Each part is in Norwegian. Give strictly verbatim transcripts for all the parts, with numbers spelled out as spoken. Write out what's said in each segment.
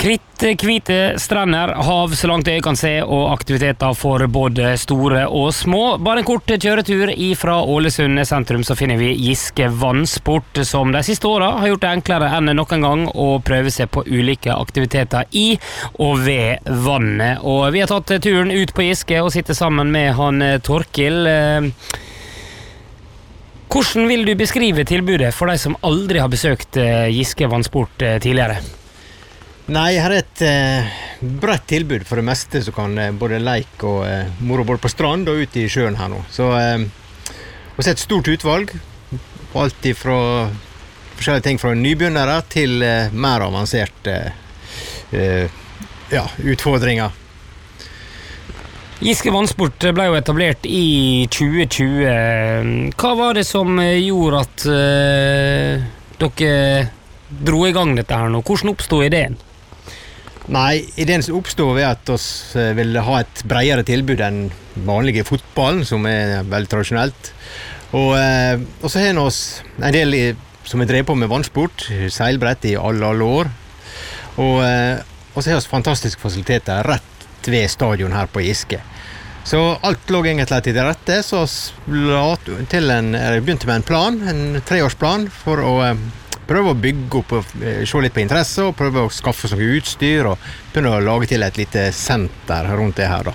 Kritthvite strender, hav så langt øyet kan se, og aktiviteter for både store og små. Bare en kort kjøretur fra Ålesund sentrum så finner vi Giske Vannsport, som de siste årene har gjort det enklere enn noen gang å prøve seg på ulike aktiviteter i og ved vannet. Og vi har tatt turen ut på Giske og sitter sammen med han Torkil. Hvordan vil du beskrive tilbudet for de som aldri har besøkt Giske Vannsport tidligere? Nei, her er et eh, bredt tilbud for det meste, som kan eh, både leik og eh, moro både på strand og ute i sjøen her nå. Så eh, vi har et stort utvalg på alt fra forskjellige ting fra nybegynnere til eh, mer avanserte eh, ja, utfordringer. Giske Vannsport ble jo etablert i tjue tjue. Hva var det som gjorde at eh, dere dro i gang dette her nå? Hvordan oppstod ideen? Nei, ideen som oppstod ved at vi ville ha et bredere tilbud enn vanlige fotballen, som er veldig tradisjonelt. Og, eh, og så har vi oss en del i, som er drevet på med vannsport, seilbrett i alle, alle år. Og, eh, og så har vi fantastiske fasiliteter rett ved stadion her på Giske. Så alt lå egentlig til det rette, så vi til en, begynte med en plan, en treårsplan, for å eh, prøve å bygge opp og se litt på interesse, og prøve å skaffe oss noe utstyr, og begynne å lage til et lite senter rundt det her da.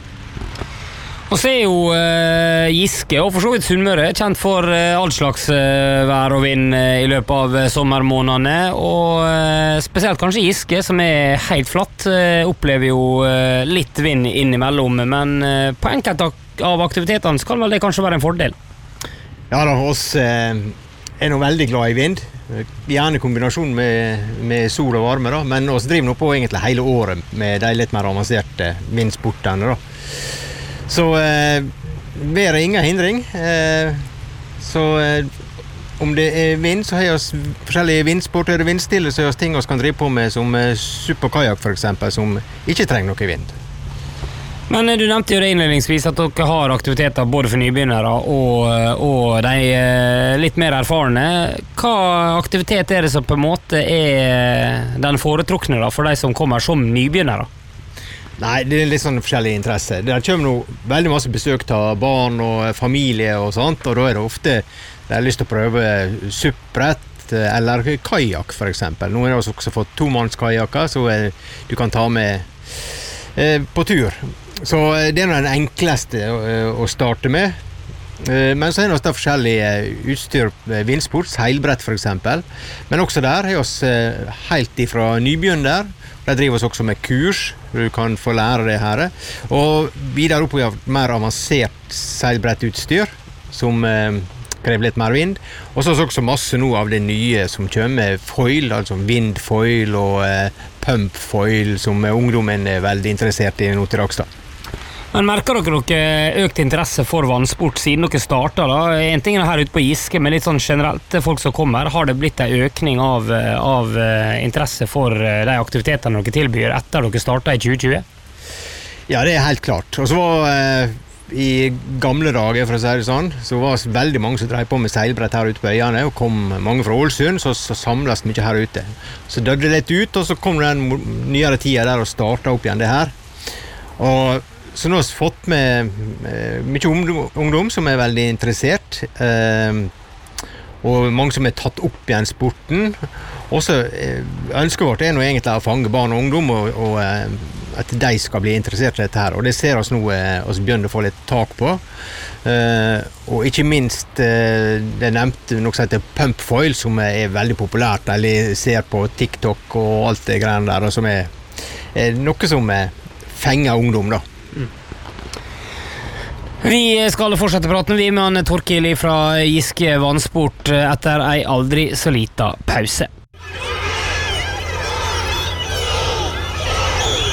Og så er jo uh, Giske, og for så vidt Sunnmøre, kjent for uh, all slags uh, vær og vind uh, i løpet av uh, sommermånedene, og uh, spesielt kanskje Giske, som er helt flatt, uh, opplever jo uh, litt vind innimellom, men uh, på enkelte av aktivitetene skal vel det kanskje være en fordel? Ja da, oss uh, er nå veldig glad i vind, gjerne kombinasjon med, med sol og varme da, men oss driver nå på egentlig hele året med de litt mer avanserte vindsportene da. Så eh, vær er ingen hindring, eh, så eh, om det er vind så har vi forskjellige vindsport, er det vindstille så har vi ting vi kan drive på med som eh, supp og kajak for eksempel, som ikke trenger noe vind. Men du nevnte jo det innledningsvis at dere har aktiviteter både for nybegynnere og, og de litt mer erfarne. Hva aktivitet er det som på en måte er den foretrukne da, for de som kommer som nybegynnere? Nei, det er litt sånn forskjellig interesse. Der kommer nå veldig masse besøk av barn og familie og sånt, og da er det ofte de har lyst til å prøve suppbrett eller kajak for eksempel. Nå har vi også fått tomannskajaker, så du kan ta med eh, på tur. Så det er den enkleste å starte med. Men så er det også forskjellige utstyr, vindsport, seilbrett for eksempel. Men også der er vi helt ifra nybegynner. Der driver vi også med kurs, du kan få lære det her. Og videre opp i mer avansert seilbrettutstyr, som krever litt mer vind. Og så er det også masse nå av det nye som kommer, foil, altså vindfoil og pumpfoil, som ungdommen er veldig interessert i nå til dags da. Men merker dere noe økt interesse for vannsport siden dere startet da? En ting er her ute på Giske, men litt sånn generelt folk som kommer, har det blitt en økning av, av interesse for de aktivitetene dere tilbyr etter dere startet i tjue tjue? Ja, det er helt klart. Og så var eh, i gamle dager, for å si det sånn, så var det veldig mange som drev på med seilbrett her ute på øyene, og kom mange fra Ålesund, så, så samles mye her ute. Så døde det litt ut, og så kom den nyere tida der og startet opp igjen det her. Og så nå har vi fått med eh, mye ungdom, ungdom som er veldig interessert, eh, og mange som er tatt opp igjen sporten. Også eh, ønsket vårt er nå egentlig å fange barn og ungdom, og, og eh, at de skal bli interessert i dette her. Og det ser oss nå, eh, oss begynner å få litt tak på. Eh, og ikke minst, eh, det nevnte noe som heter pumpfoil, som er veldig populært, eller ser på TikTok og alt det greiene der, og som er, er noe som eh, fenger ungdom da. Vi skal fortsette praten vi med Torkil fra Giske Vannsport etter ei aldri så lita pause.